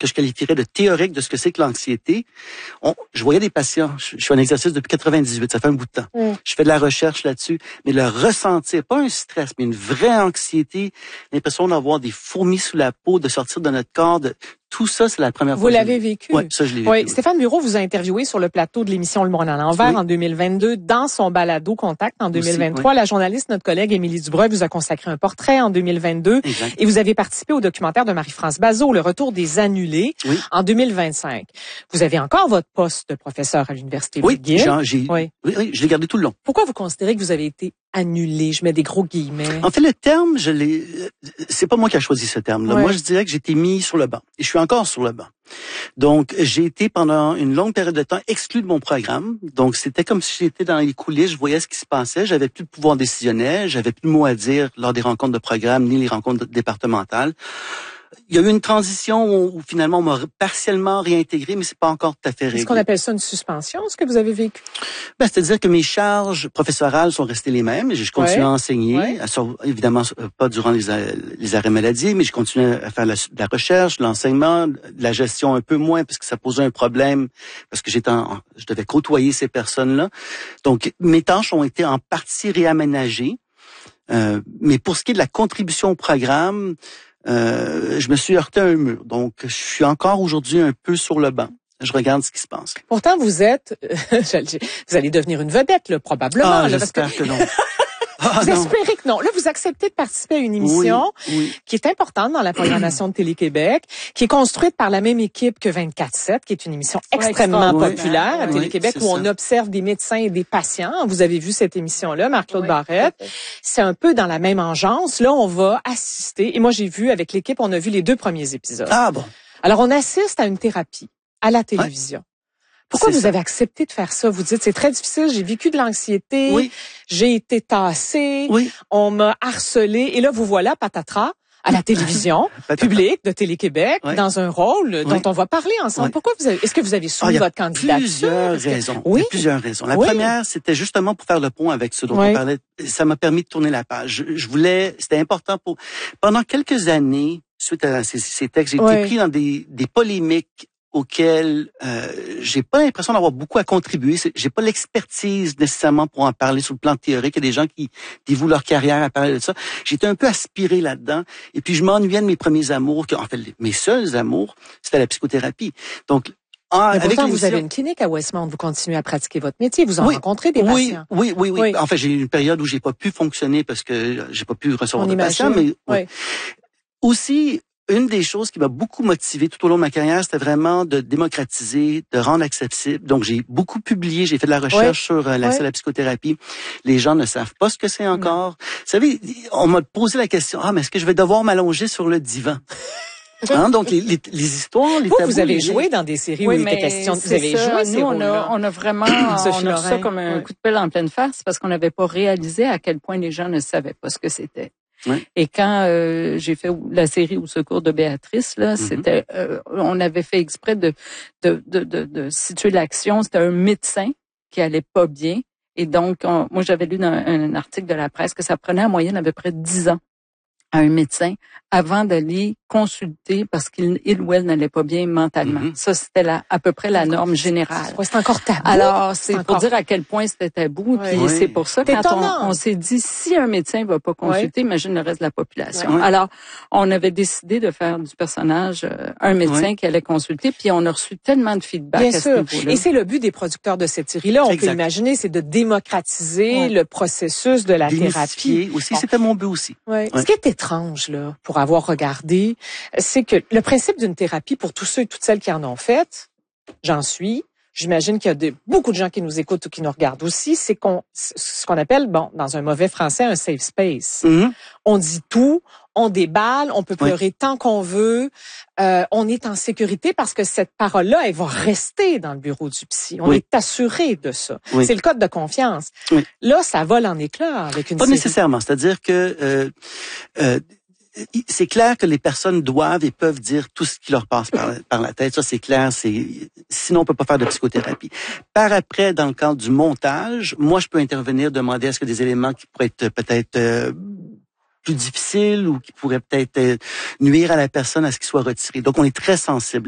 que je qualifierais de théorique de ce que c'est que l'anxiété. Je voyais des patients, je suis en exercice depuis 98, ça fait un bout de temps. Je fais de la recherche là-dessus, mais le ressentir, pas un stress, mais une vraie anxiété, l'impression d'avoir des fourmis sous la peau, de sortir de notre corps, tout ça, c'est la première fois. Vous l'avez vécu? Oui, ça, je l'ai vécu. Oui. Stéphane Bureau vous a interviewé sur le plateau de l'émission Le Monde à l'envers en 2022, dans son balado Contact en 2023. La journaliste, notre collègue Émilie Dubreuil, vous a consacré un portrait en 2022. Exact. Et vous avez participé au documentaire de Marie-France Bazot, Le retour des annulés, en 2025. Vous avez encore votre poste de professeur à l'Université McGill. Oui, je l'ai gardé tout le long. Pourquoi vous considérez que vous avez été annulé? Je mets des gros guillemets. En fait, le terme, c'est pas moi qui a choisi ce terme-là. Moi, je dirais que j'ai été mis sur le banc. Et je suis encore sur le banc. Donc, j'ai été pendant une longue période de temps exclu de mon programme. Donc, c'était comme si j'étais dans les coulisses, je voyais ce qui se passait. J'avais plus de pouvoir décisionnel, j'avais plus de mots à dire lors des rencontres de programme, ni les rencontres départementales. Il y a eu une transition où finalement on m'a partiellement réintégré, mais c'est pas encore tout à fait réglé. Est-ce qu'on appelle ça une suspension, ce que vous avez vécu? C'est-à-dire que mes charges professorales sont restées les mêmes. Je continue à enseigner, évidemment pas durant les arrêts maladie, mais je continue à faire de la recherche, de l'enseignement, de la gestion un peu moins parce que ça posait un problème, parce que je devais côtoyer ces personnes-là. Donc mes tâches ont été en partie réaménagées, mais pour ce qui est de la contribution au programme, je me suis heurté à un mur. Donc, je suis encore aujourd'hui un peu sur le banc. Je regarde ce qui se passe. Pourtant, vous êtes, vous allez devenir une vedette, là, probablement. J'espère que non. Vous espérez que non. Là, vous acceptez de participer à une émission qui est importante dans la programmation de Télé-Québec, qui est construite par la même équipe que 24/7, qui est une émission extrêmement populaire à Télé-Québec où on observe des médecins et des patients. Vous avez vu cette émission-là, Marc-Claude Barrette. C'est un peu dans la même engeance. Là, on va assister. Et moi, j'ai vu avec l'équipe, on a vu les 2 premiers épisodes. Ah bon. Alors, on assiste à une thérapie à la télévision. Pourquoi vous avez accepté de faire ça? Vous dites, c'est très difficile, j'ai vécu de l'anxiété, j'ai été tassé, on m'a harcelé, et là, vous voilà, patatras, à la télévision publique de Télé-Québec, dans un rôle dont on va parler ensemble. Pourquoi est-ce que vous avez soumis votre candidature? Plusieurs raisons. Il y a plusieurs raisons. La première, c'était justement pour faire le pont avec ce dont on parlait. Ça m'a permis de tourner la page. C'était important pendant quelques années, suite à ces textes, j'ai été pris dans des polémiques auxquels j'ai pas l'impression d'avoir beaucoup à contribuer. J'ai pas l'expertise nécessairement pour en parler sur le plan théorique. Il y a des gens qui dévouent leur carrière à parler de ça. J'étais un peu aspiré là-dedans. Et puis je m'ennuyais de mes premiers amours, en fait mes seuls amours, c'était la psychothérapie. Donc pourtant, vous avez une clinique à Westmount, vous continuez à pratiquer votre métier, vous en rencontrez des patients. Oui. En fait, j'ai eu une période où j'ai pas pu fonctionner parce que j'ai pas pu recevoir de patients, mais aussi une des choses qui m'a beaucoup motivé tout au long de ma carrière, c'était vraiment de démocratiser, de rendre accessible. Donc, j'ai beaucoup publié, j'ai fait de la recherche sur l'accès à la psychothérapie. Les gens ne savent pas ce que c'est encore. Vous savez, on m'a posé la question, mais est-ce que je vais devoir m'allonger sur le divan? Donc, les histoires, les tabous... Vous avez joué dans des séries où il était question... Vous avez joué ces rôles-là. On a vraiment... on a reçu ça comme un coup de pelle en pleine face parce qu'on n'avait pas réalisé à quel point les gens ne savaient pas ce que c'était. Et quand j'ai fait la série Au secours de Béatrice, là, c'était, on avait fait exprès de situer l'action. C'était un médecin qui allait pas bien, et donc moi j'avais lu dans un article de la presse que ça prenait en moyenne à peu près 10 ans à un médecin avant d'aller consulter parce qu'il ou elle n'allait pas bien mentalement. Ça, c'était à peu près la norme générale. C'est encore tabou. Alors, c'est pour dire à quel point c'était tabou. Puis c'est pour ça, quand on s'est dit, si un médecin va pas consulter, imagine le reste de la population. Alors, on avait décidé de faire du personnage un médecin qui allait consulter, puis on a reçu tellement de feedback à ce niveau-là. Et c'est le but des producteurs de cette série-là, on peut imaginer, c'est de démocratiser le processus de la thérapie. Aussi, c'était mon but aussi. Ce qui est étrange, là, pour avoir regardé, c'est que le principe d'une thérapie, pour tous ceux et toutes celles qui en ont fait, j'en suis, j'imagine qu'il y a beaucoup de gens qui nous écoutent ou qui nous regardent aussi, c'est ce qu'on appelle, dans un mauvais français, un safe space. On dit tout, on déballe, on peut pleurer tant qu'on veut, on est en sécurité parce que cette parole-là, elle va rester dans le bureau du psy. On est assuré de ça. C'est le code de confiance. Là, ça vole en éclats avec une série. Pas nécessairement, c'est-à-dire que c'est clair que les personnes doivent et peuvent dire tout ce qui leur passe par la tête. Ça, c'est clair. Sinon, on peut pas faire de psychothérapie. Par après, dans le cadre du montage, moi, je peux intervenir, demander à ce que des éléments qui pourraient être peut-être plus difficiles ou qui pourraient peut-être nuire à la personne à ce qu'ils soient retirés. Donc, on est très sensible.